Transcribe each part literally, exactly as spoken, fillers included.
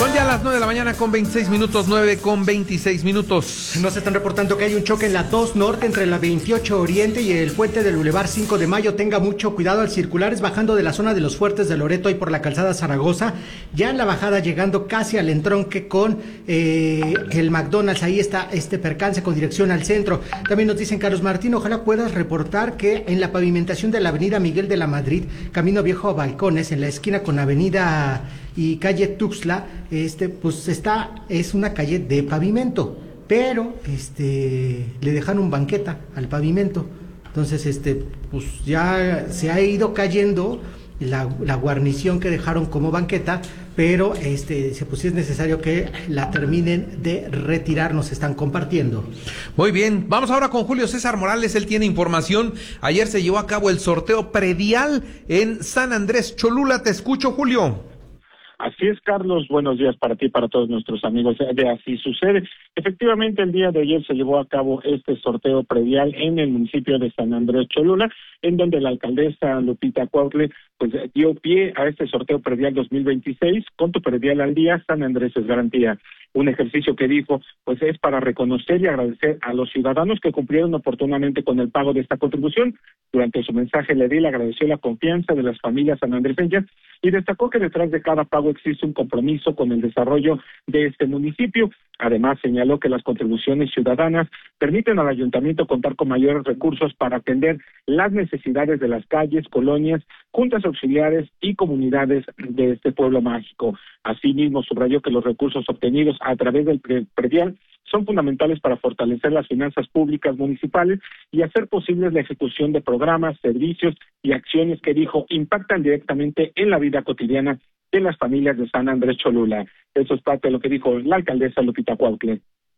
Son ya las nueve de la mañana con veintiséis minutos, nueve con veintiséis minutos. Nos están reportando que hay un choque en la dos Norte entre la veintiocho Oriente y el puente del Boulevard cinco de Mayo. Tenga mucho cuidado al circular, es bajando de la zona de los Fuertes de Loreto y por la calzada Zaragoza. Ya en la bajada llegando casi al entronque con eh, el McDonald's. Ahí está este percance con dirección al centro. También nos dicen, Carlos Martín, ojalá puedas reportar que en la pavimentación de la avenida Miguel de la Madrid, camino viejo a Balcones, en la esquina con avenida y calle Tuxtla, este, pues está, es una calle de pavimento, pero este, le dejaron banqueta al pavimento, entonces este, pues ya se ha ido cayendo la, la guarnición que dejaron como banqueta, pero este, pues sí es necesario que la terminen de retirar, nos están compartiendo. Muy bien, vamos ahora con Julio César Morales, él tiene información. Ayer se llevó a cabo el sorteo predial en San Andrés Cholula. Te escucho, Julio. Así es, Carlos, buenos días para ti y para todos nuestros amigos de Así Sucede. Efectivamente, el día de ayer se llevó a cabo este sorteo predial en el municipio de San Andrés Cholula, en donde la alcaldesa Lupita Cuautle pues dio pie a este sorteo predial dos mil veintiséis, con tu predial al día, San Andrés es garantía. Un ejercicio que dijo, pues es para reconocer y agradecer a los ciudadanos que cumplieron oportunamente con el pago de esta contribución. Durante su mensaje, el edil agradeció la confianza de las familias sanandreseñas y destacó que detrás de cada pago existe un compromiso con el desarrollo de este municipio. Además, señaló que las contribuciones ciudadanas permiten al ayuntamiento contar con mayores recursos para atender las necesidades de las calles, colonias, juntas auxiliares y comunidades de este pueblo mágico. Asimismo, subrayó que los recursos obtenidos a través del predial son fundamentales para fortalecer las finanzas públicas municipales y hacer posibles la ejecución de programas, servicios y acciones que, dijo, impactan directamente en la vida cotidiana de las familias de San Andrés Cholula. Eso es parte de lo que dijo la alcaldesa Lupita Cuautle.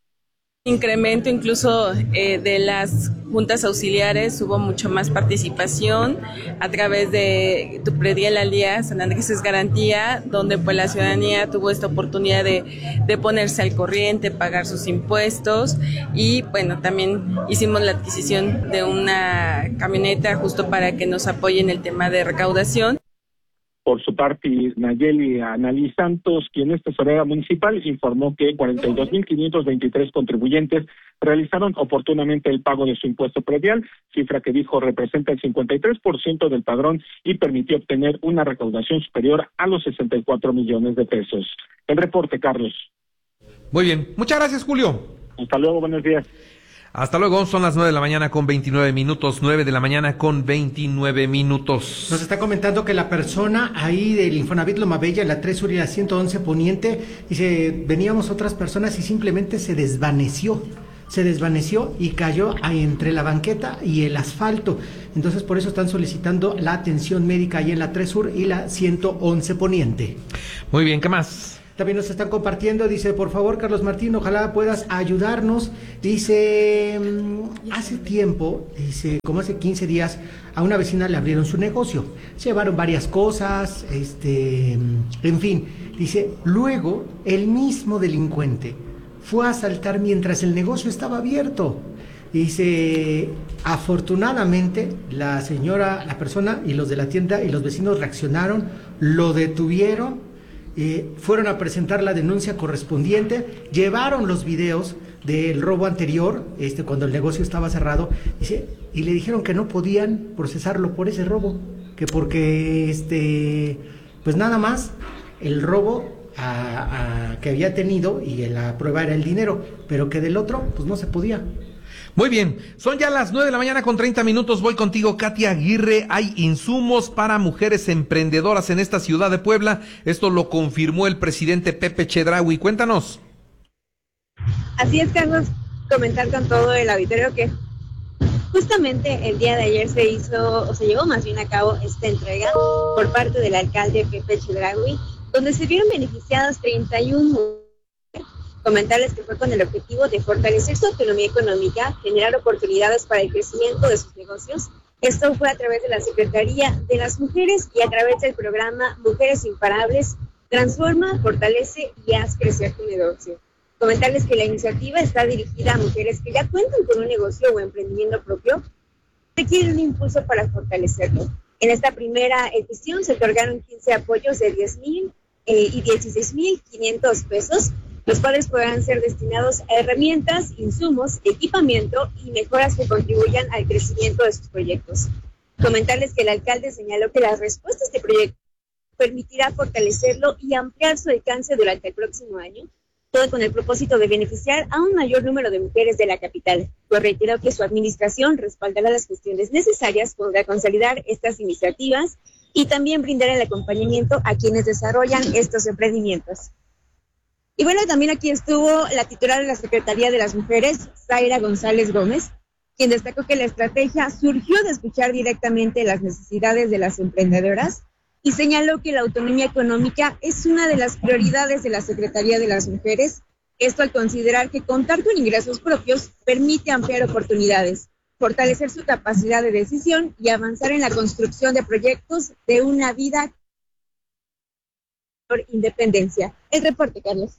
Incremento incluso eh, de las juntas auxiliares, hubo mucho más participación a través de tu predial al día, San Andrés es garantía, donde pues la ciudadanía tuvo esta oportunidad de, de ponerse al corriente, pagar sus impuestos y bueno, también hicimos la adquisición de una camioneta justo para que nos apoye en el tema de recaudación. Por su parte, Nayeli Analí Santos, quien es tesorera municipal, informó que cuarenta y dos mil quinientos veintitrés contribuyentes realizaron oportunamente el pago de su impuesto predial, cifra que dijo representa el cincuenta y tres por ciento del padrón y permitió obtener una recaudación superior a los sesenta y cuatro millones de pesos. El reporte, Carlos. Muy bien, muchas gracias, Julio. Hasta luego, buenos días. Hasta luego, son las nueve de la mañana con veintinueve minutos, nueve de la mañana con veintinueve minutos. Nos está comentando que la persona ahí del Infonavit Loma Bella, la tres Sur y la ciento once Poniente, dice, veníamos otras personas y simplemente se desvaneció, se desvaneció y cayó ahí entre la banqueta y el asfalto. Entonces por eso están solicitando la atención médica ahí en la tres Sur y la ciento once Poniente. Muy bien, ¿qué más? También nos están compartiendo, dice, por favor, Carlos Martín, ojalá puedas ayudarnos. Dice, hace tiempo, dice, como hace quince días, a una vecina le abrieron su negocio. Se llevaron varias cosas, este, en fin. Dice, luego el mismo delincuente fue a asaltar mientras el negocio estaba abierto. Dice, afortunadamente, la señora, la persona y los de la tienda y los vecinos reaccionaron, lo detuvieron. Eh, fueron a presentar la denuncia correspondiente, llevaron los videos del robo anterior, este cuando el negocio estaba cerrado, dice, y le dijeron que no podían procesarlo por ese robo, que porque este, pues nada más el robo a, a, que había tenido y la prueba era el dinero, pero que del otro pues no se podía. Muy bien, son ya las nueve de la mañana con treinta minutos, voy contigo, Katia Aguirre. Hay insumos para mujeres emprendedoras en esta ciudad de Puebla, esto lo confirmó el presidente Pepe Chedraui, cuéntanos. Así es, Carlos, comentar con todo el auditorio que justamente el día de ayer se hizo, o se llevó más bien a cabo esta entrega por parte del alcalde Pepe Chedraui, donde se vieron beneficiadas treinta y una mujeres. Comentarles que fue con el objetivo de fortalecer su autonomía económica, generar oportunidades para el crecimiento de sus negocios. Esto fue a través de la Secretaría de las Mujeres y a través del programa Mujeres Imparables, transforma, fortalece y haz crecer tu negocio. Comentarles que la iniciativa está dirigida a mujeres que ya cuentan con un negocio o emprendimiento propio, requieren un impulso para fortalecerlo. En esta primera edición se otorgaron quince apoyos de diez mil eh, y dieciséis mil quinientos pesos, los cuales podrán ser destinados a herramientas, insumos, equipamiento y mejoras que contribuyan al crecimiento de sus proyectos. Comentarles que el alcalde señaló que las respuestas de este proyecto permitirá fortalecerlo y ampliar su alcance durante el próximo año, todo con el propósito de beneficiar a un mayor número de mujeres de la capital. Pues reiteró que su administración respaldará las gestiones necesarias para consolidar estas iniciativas y también brindar el acompañamiento a quienes desarrollan estos emprendimientos. Y bueno, también aquí estuvo la titular de la Secretaría de las Mujeres, Zaira González Gómez, quien destacó que la estrategia surgió de escuchar directamente las necesidades de las emprendedoras y señaló que la autonomía económica es una de las prioridades de la Secretaría de las Mujeres, esto al considerar que contar con ingresos propios permite ampliar oportunidades, fortalecer su capacidad de decisión y avanzar en la construcción de proyectos de una vida por independencia. El reporte, Carlos.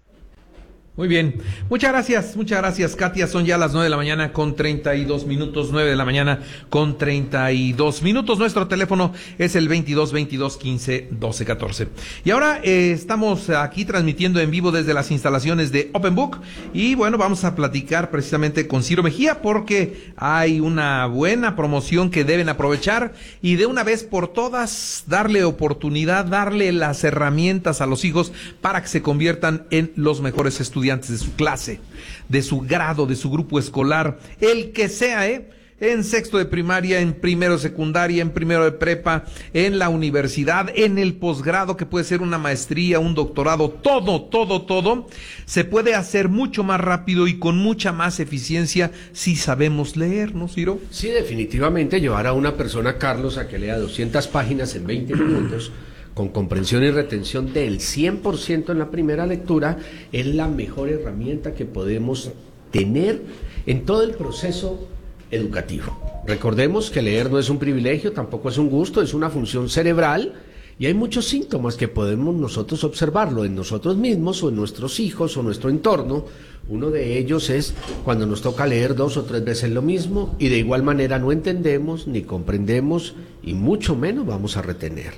Muy bien, muchas gracias, muchas gracias, Katia. Son ya las nueve de la mañana con treinta y dos minutos, nueve de la mañana con treinta y dos minutos. Nuestro teléfono es el veintidós veintidós quince doce catorce. Y ahora eh, estamos aquí transmitiendo en vivo desde las instalaciones de Open Book y bueno, vamos a platicar precisamente con Ciro Mejía porque hay una buena promoción que deben aprovechar y de una vez por todas darle oportunidad, darle las herramientas a los hijos para que se conviertan en los mejores estudiantes de su clase, de su grado, de su grupo escolar, el que sea, ¿eh? En sexto de primaria, en primero de secundaria, en primero de prepa, en la universidad, en el posgrado, que puede ser una maestría, un doctorado, todo, todo, todo, se puede hacer mucho más rápido y con mucha más eficiencia si sabemos leer, ¿no, Ciro? Sí, definitivamente llevar a una persona, Carlos, a que lea doscientas páginas en veinte minutos, con comprensión y retención del cien por ciento en la primera lectura, es la mejor herramienta que podemos tener en todo el proceso educativo. Recordemos que leer no es un privilegio, tampoco es un gusto, es una función cerebral y hay muchos síntomas que podemos nosotros observarlo en nosotros mismos o en nuestros hijos o nuestro entorno. Uno de ellos es cuando nos toca leer dos o tres veces lo mismo y de igual manera no entendemos ni comprendemos y mucho menos vamos a retener.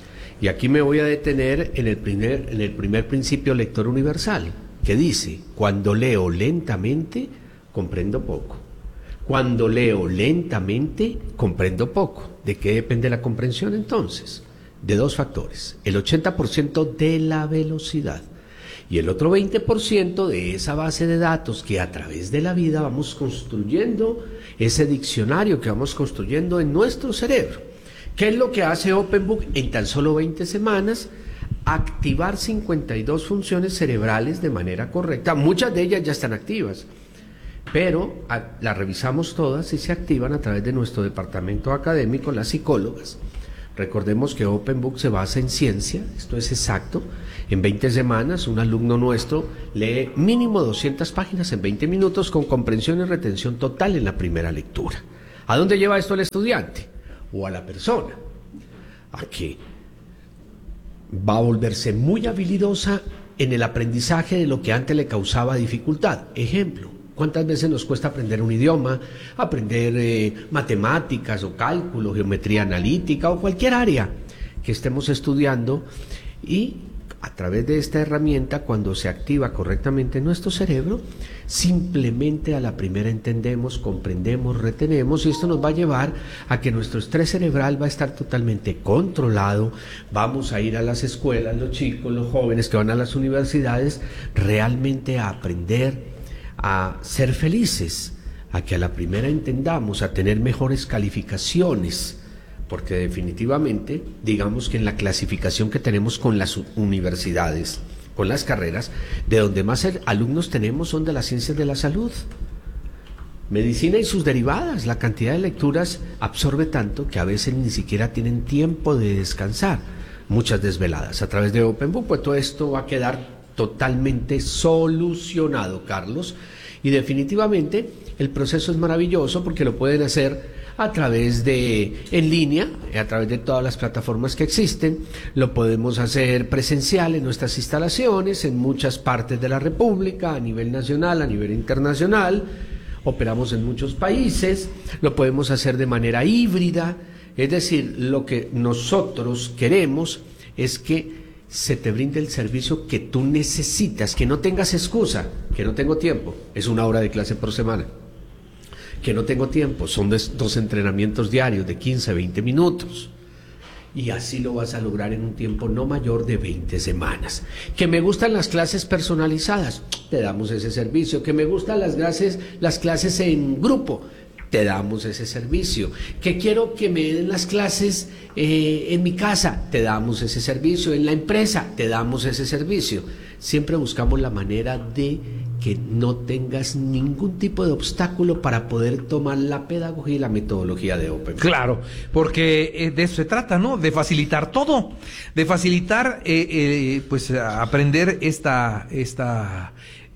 Y aquí me voy a detener en el primer, en el primer principio lector universal, que dice, cuando leo lentamente, comprendo poco. Cuando leo lentamente, comprendo poco. ¿De qué depende la comprensión entonces? De dos factores, el ochenta por ciento de la velocidad y el otro veinte por ciento de esa base de datos que a través de la vida vamos construyendo, ese diccionario que vamos construyendo en nuestro cerebro. ¿Qué es lo que hace Open Book en tan solo veinte semanas? Activar cincuenta y dos funciones cerebrales de manera correcta. Muchas de ellas ya están activas, pero a, las revisamos todas y se activan a través de nuestro departamento académico, las psicólogas. Recordemos que Open Book se basa en ciencia, esto es exacto. En veinte semanas un alumno nuestro lee mínimo doscientas páginas en veinte minutos con comprensión y retención total en la primera lectura. ¿A dónde lleva esto el estudiante? O a la persona, a que va a volverse muy habilidosa en el aprendizaje de lo que antes le causaba dificultad. Ejemplo, ¿cuántas veces nos cuesta aprender un idioma, aprender eh, matemáticas o cálculo, geometría analítica o cualquier área que estemos estudiando? Y a través de esta herramienta, cuando se activa correctamente en nuestro cerebro, simplemente a la primera entendemos, comprendemos, retenemos y esto nos va a llevar a que nuestro estrés cerebral va a estar totalmente controlado. Vamos a ir a las escuelas, los chicos, los jóvenes que van a las universidades, realmente a aprender a ser felices, a que a la primera entendamos, a tener mejores calificaciones. Porque definitivamente, digamos que en la clasificación que tenemos con las universidades, con las carreras, de donde más alumnos tenemos son de las ciencias de la salud. Medicina y sus derivadas, la cantidad de lecturas absorbe tanto que a veces ni siquiera tienen tiempo de descansar. Muchas desveladas. A través de Open Book, pues todo esto va a quedar totalmente solucionado, Carlos. Y definitivamente el proceso es maravilloso porque lo pueden hacer a través de, en línea, a través de todas las plataformas que existen. Lo podemos hacer presencial en nuestras instalaciones, en muchas partes de la República, a nivel nacional, a nivel internacional. Operamos en muchos países, lo podemos hacer de manera híbrida, es decir, lo que nosotros queremos es que se te brinde el servicio que tú necesitas, que no tengas excusa, que no tengo tiempo, es una hora de clase por semana, que no tengo tiempo, son dos, dos entrenamientos diarios de quince a veinte minutos. Y así lo vas a lograr en un tiempo no mayor de veinte semanas. Que me gustan las clases personalizadas, te damos ese servicio. Que me gustan las clases, las clases en grupo, te damos ese servicio. Que quiero que me den las clases eh, en mi casa, te damos ese servicio. En la empresa, te damos ese servicio. Siempre buscamos la manera de que no tengas ningún tipo de obstáculo para poder tomar la pedagogía y la metodología de Open. Claro, porque eh, de eso se trata, ¿no? De facilitar todo, de facilitar, eh, eh, pues, aprender esta, esta,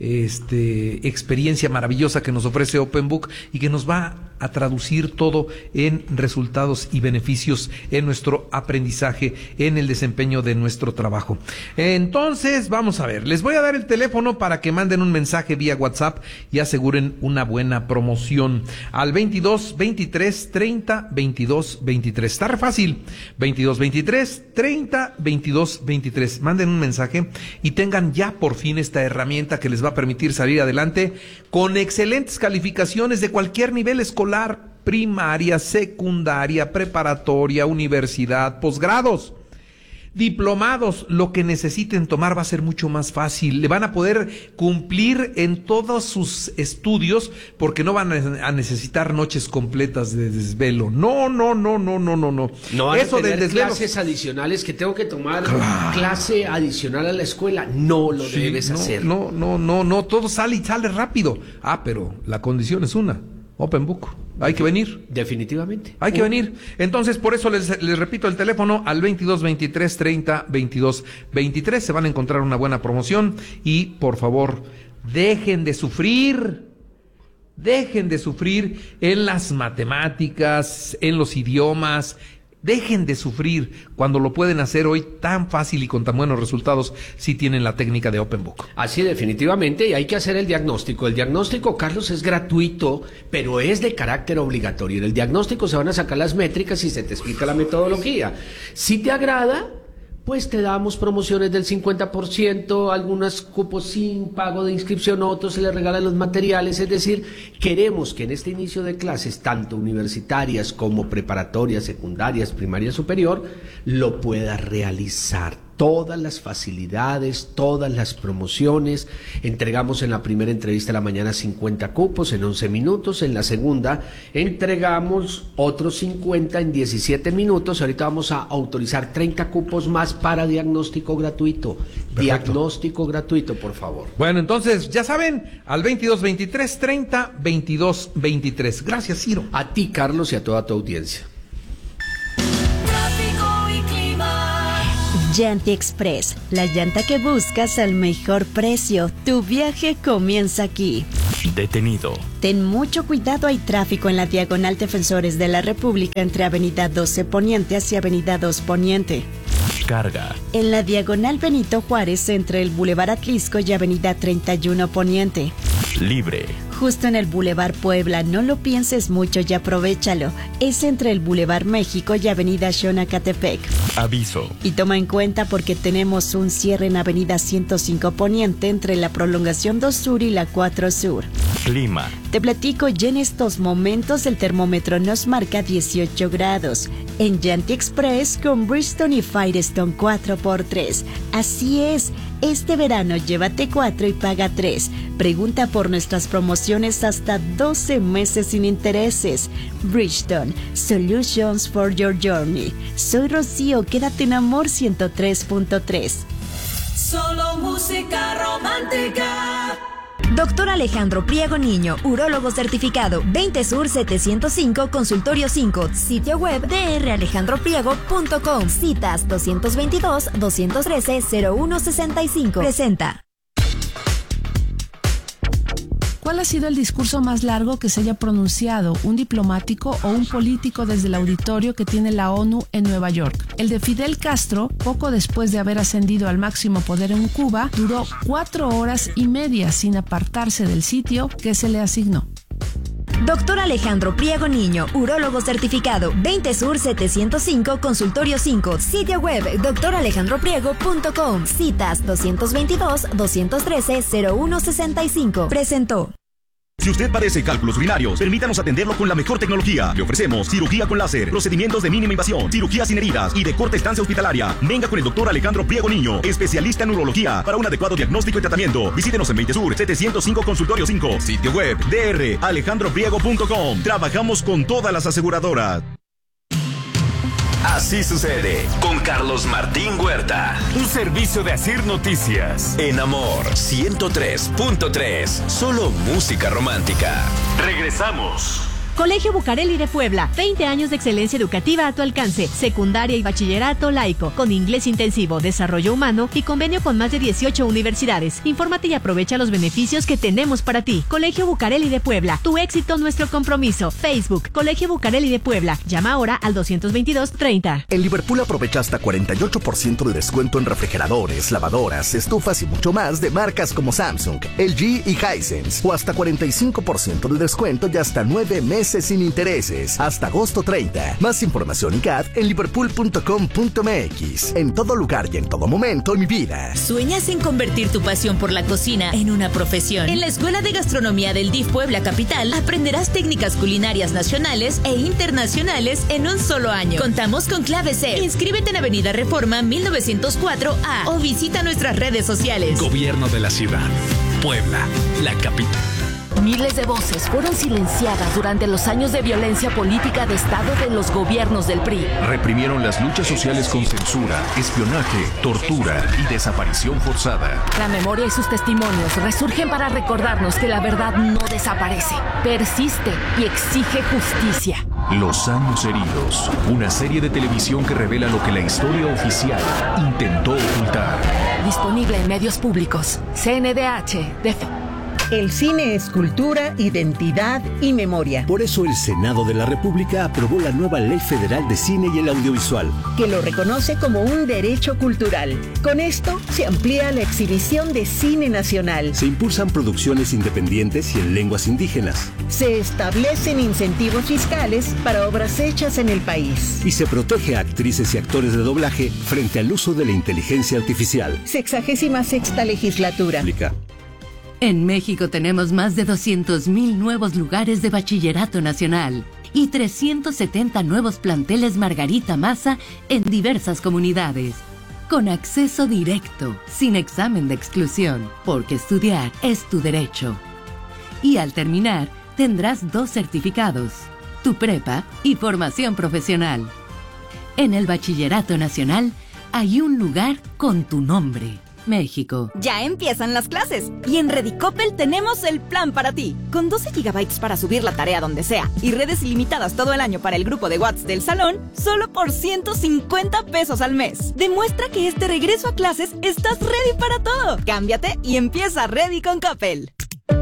este, experiencia maravillosa que nos ofrece OpenBook y que nos va a traducir todo en resultados y beneficios en nuestro aprendizaje, en el desempeño de nuestro trabajo. Entonces, vamos a ver, les voy a dar el teléfono para que manden un mensaje vía WhatsApp y aseguren una buena promoción al veintidós veintitrés treinta veintidós veintitrés. Está re fácil, veintidós veintitrés treinta veintidós veintitrés. Manden un mensaje y tengan ya por fin esta herramienta que les va a permitir salir adelante con excelentes calificaciones de cualquier nivel escolar, primaria, secundaria, preparatoria, universidad, posgrados, diplomados. Lo que necesiten tomar va a ser mucho más fácil. Le van a poder cumplir en todos sus estudios porque no van a necesitar noches completas de desvelo. No, no, no, no, no, no, no. No van Eso a tener del desvelo. clases adicionales que tengo que tomar, Claro. clase adicional a la escuela. No lo Sí, debes no, hacer. No, no, no, no, todo sale y sale rápido. Ah, pero la condición es una. OpenBook. Hay que venir. Definitivamente. Hay que venir. Entonces, por eso les, les repito el teléfono al veintidós veintitrés treinta veintidós veintitrés. Se van a encontrar una buena promoción y, por favor, dejen de sufrir. Dejen de sufrir en las matemáticas, en los idiomas. Dejen de sufrir cuando lo pueden hacer hoy tan fácil y con tan buenos resultados si tienen la técnica de OpenBook. Así definitivamente, y hay que hacer el diagnóstico. El diagnóstico, Carlos, es gratuito, pero es de carácter obligatorio. En el diagnóstico se van a sacar las métricas y se te explica la metodología. Si te agrada, pues te damos promociones del cincuenta por ciento, algunos cupos sin pago de inscripción, otros se les regalan los materiales. Es decir, queremos que en este inicio de clases, tanto universitarias como preparatorias, secundarias, primaria superior, lo pueda realizar. Todas las facilidades, todas las promociones. Entregamos en la primera entrevista de la mañana cincuenta cupos en once minutos. En la segunda entregamos otros cincuenta en diecisiete minutos. Ahorita vamos a autorizar treinta cupos más para diagnóstico gratuito. Perfecto. Diagnóstico gratuito, por favor. Bueno, entonces, ya saben, al veintidós veintitrés treinta veintidós veintitrés. Gracias, Ciro. A ti, Carlos, y a toda tu audiencia. Llanti Express, la llanta que buscas al mejor precio. Tu viaje comienza aquí. Detenido. Ten mucho cuidado, hay tráfico en la diagonal Defensores de la República entre Avenida doce Poniente hacia Avenida dos Poniente. Carga. En la diagonal Benito Juárez entre el Boulevard Atlisco y Avenida treinta y uno Poniente. Libre. Justo en el Boulevard Puebla, no lo pienses mucho y aprovéchalo. Es entre el Boulevard México y Avenida Xonacatepec. Aviso. Y toma en cuenta porque tenemos un cierre en Avenida ciento cinco Poniente entre la prolongación dos Sur y la cuatro Sur. Clima. Te platico, y en estos momentos el termómetro nos marca dieciocho grados. En Llanti Express con Bridgestone y Firestone cuatro por tres. Así es, este verano llévate cuatro y paga tres. Pregunta por nuestras promociones hasta doce meses sin intereses. Bridgestone, Solutions for Your Journey. Soy Rocío, quédate en Amor ciento tres punto tres. Solo música romántica. Doctor Alejandro Priego Niño, urólogo certificado, veinte Sur setecientos cinco, Consultorio cinco, sitio web d r alejandro priego punto com, citas doscientos veintidós, doscientos trece, cero uno sesenta y cinco. Presenta. ¿Cuál ha sido el discurso más largo que se haya pronunciado un diplomático o un político desde el auditorio que tiene la ONU en Nueva York? El de Fidel Castro, poco después de haber ascendido al máximo poder en Cuba, duró cuatro horas y media sin apartarse del sitio que se le asignó. Doctor Alejandro Priego Niño, urólogo certificado, veinte Sur setecientos cinco, consultorio cinco, sitio web doctor alejandro priego punto com, citas doscientos veintidós, doscientos trece, cero uno sesenta y cinco. Presentó. Si usted padece cálculos urinarios, permítanos atenderlo con la mejor tecnología. Le ofrecemos cirugía con láser, procedimientos de mínima invasión, cirugía sin heridas y de corta estancia hospitalaria. Venga con el doctor Alejandro Priego Niño, especialista en urología, para un adecuado diagnóstico y tratamiento. Visítenos en veinte Sur setecientos cinco, consultorio cinco, sitio web d r alejandro priego punto com. Trabajamos con todas las aseguradoras. Así sucede con Carlos Martín Huerta. Un servicio de Asir Noticias. En Amor ciento tres punto tres. Solo música romántica. Regresamos. Colegio Bucareli de Puebla, veinte años de excelencia educativa a tu alcance, secundaria y bachillerato laico, con inglés intensivo, desarrollo humano y convenio con más de dieciocho universidades. Infórmate y aprovecha los beneficios que tenemos para ti. Colegio Bucareli de Puebla, tu éxito, nuestro compromiso. Facebook, Colegio Bucareli de Puebla. Llama ahora al doscientos veintidós, treinta. En Liverpool aprovecha hasta cuarenta y ocho por ciento de descuento en refrigeradores, lavadoras, estufas y mucho más de marcas como Samsung, L G y Hisense, o hasta cuarenta y cinco por ciento de descuento y hasta nueve meses sin intereses, hasta agosto treinta. Más información y C A D en liverpool punto com punto m x. En todo lugar y en todo momento, mi vida. ¿Sueñas en convertir tu pasión por la cocina en una profesión? En la Escuela de Gastronomía del D I F Puebla Capital aprenderás técnicas culinarias nacionales e internacionales en un solo año. Contamos con clave C. Inscríbete en Avenida Reforma mil novecientos cuatro A o visita nuestras redes sociales. Gobierno de la Ciudad. Puebla, la capital. Miles de voces fueron silenciadas durante los años de violencia política de Estado de los gobiernos del P R I. Reprimieron las luchas sociales con censura, espionaje, tortura y desaparición forzada. La memoria y sus testimonios resurgen para recordarnos que la verdad no desaparece, persiste y exige justicia. Los años heridos, una serie de televisión que revela lo que la historia oficial intentó ocultar. Disponible en medios públicos. C N D H, D F. El cine es cultura, identidad y memoria. Por eso el Senado de la República aprobó la nueva Ley Federal de Cine y el Audiovisual, que lo reconoce como un derecho cultural. Con esto se amplía la exhibición de cine nacional. Se impulsan producciones independientes y en lenguas indígenas. Se establecen incentivos fiscales para obras hechas en el país. Y se protege a actrices y actores de doblaje frente al uso de la inteligencia artificial. Sexagésima sexta legislatura. Aplica. En México tenemos más de doscientos mil nuevos lugares de bachillerato nacional y trescientos setenta nuevos planteles Margarita Maza en diversas comunidades, con acceso directo, sin examen de exclusión, porque estudiar es tu derecho. Y al terminar, tendrás dos certificados, tu prepa y formación profesional. En el Bachillerato Nacional hay un lugar con tu nombre. México. Ya empiezan las clases y en Redicopel tenemos el plan para ti. Con doce gigabytes para subir la tarea donde sea y redes ilimitadas todo el año para el grupo de WhatsApp del salón, solo por ciento cincuenta pesos al mes. Demuestra que este regreso a clases estás ready para todo. Cámbiate y empieza ready con Coppel.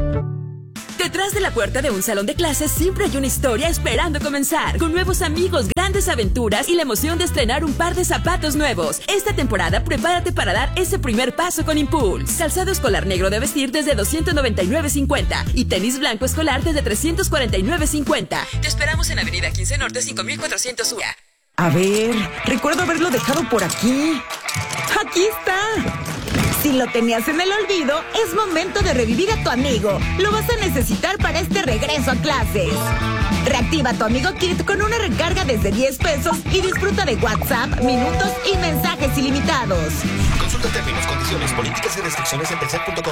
Detrás de la puerta de un salón de clases siempre hay una historia esperando comenzar, con nuevos amigos, grandes aventuras y la emoción de estrenar un par de zapatos nuevos. Esta temporada prepárate para dar ese primer paso con Impulse. Calzado escolar negro de vestir desde doscientos noventa y nueve cincuenta y tenis blanco escolar desde trescientos cuarenta y nueve cincuenta. Te esperamos en Avenida quince Norte cinco mil cuatrocientos U A. A ver, recuerdo haberlo dejado por aquí. ¡Aquí está! Si lo tenías en el olvido, es momento de revivir a tu amigo. Lo vas a necesitar para este regreso a clases. Reactiva tu Amigo Kit con una recarga desde diez pesos y disfruta de WhatsApp, minutos y mensajes ilimitados. Consulta términos, condiciones, políticas y restricciones en telcel punto com.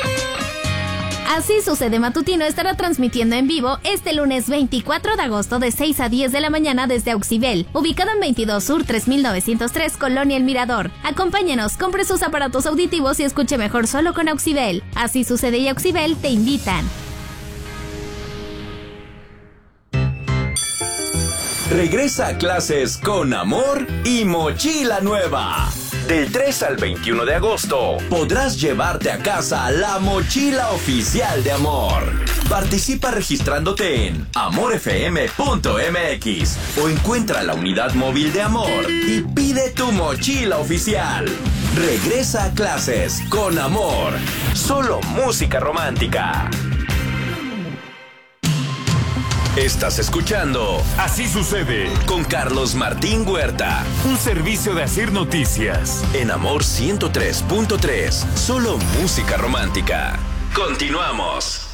Así Sucede Matutino estará transmitiendo en vivo este lunes veinticuatro de agosto de seis a diez de la mañana desde Auxibel, ubicado en veintidós Sur tres mil novecientos tres, Colonia El Mirador. Acompáñenos, compre sus aparatos auditivos y escuche mejor solo con Auxibel. Así Sucede y Auxibel te invitan. Regresa a clases con Amor y mochila nueva. Del tres al veintiuno de agosto podrás llevarte a casa la mochila oficial de Amor. Participa registrándote en amor f m punto m x o encuentra la unidad móvil de Amor y pide tu mochila oficial. Regresa a clases con Amor. Solo música romántica. Estás escuchando Así sucede con Carlos Martín Huerta. Un servicio de Asir Noticias. En Amor ciento tres punto tres. Solo música romántica. Continuamos.